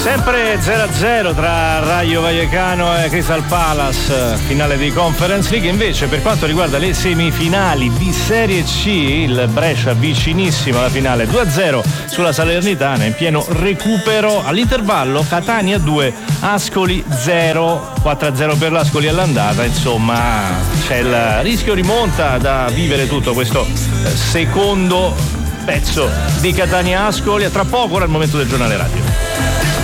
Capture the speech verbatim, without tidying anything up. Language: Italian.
Sempre zero a zero tra Rayo Vallecano e Crystal Palace, finale di Conference League. Invece per quanto riguarda le semifinali di Serie C, il Brescia vicinissimo alla finale, due a zero sulla Salernitana in pieno recupero. All'intervallo Catania due, Ascoli zero, quattro a zero per l'Ascoli all'andata. Insomma, c'è il rischio rimonta da vivere tutto questo secondo pezzo di Catania Ascoli. A tra poco, ora è il momento del giornale radio.